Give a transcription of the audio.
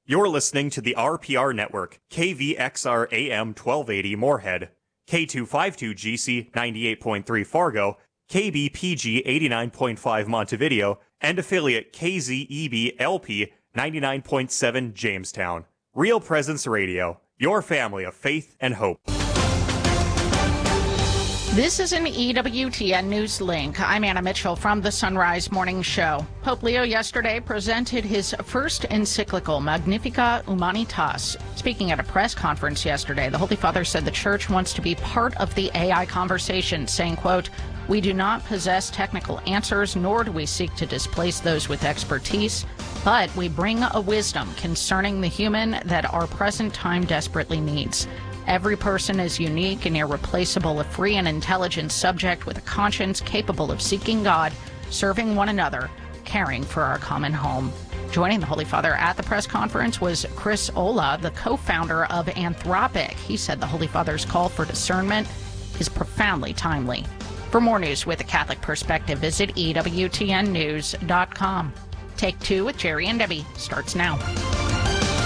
You're listening to the RPR Network, KVXR AM 1280 Moorhead, K252GC 98.3 Fargo, KBPG 89.5 Montevideo, and affiliate KZEB LP 99.7 Jamestown. Real Presence Radio, your family of faith and hope. This is an EWTN News Link. I'm Anna Mitchell from the Sunrise Morning Show. Pope Leo yesterday presented his first encyclical, Magnificat Humanitas. Speaking at a press conference yesterday, the Holy Father said the Church wants to be part of the AI conversation, saying, quote, "We do not possess technical answers, nor do we seek to displace those with expertise, but we bring a wisdom concerning the human that our present time desperately needs. Every person is unique and irreplaceable, a free and intelligent subject with a conscience capable of seeking God, serving one another, caring for our common home." Joining the Holy Father at the press conference was Chris Olah, the co-founder of Anthropic. He said the Holy Father's call for discernment is profoundly timely. For more news with a Catholic perspective, visit EWTNnews.com. Take Two with Jerry and Debbie starts now.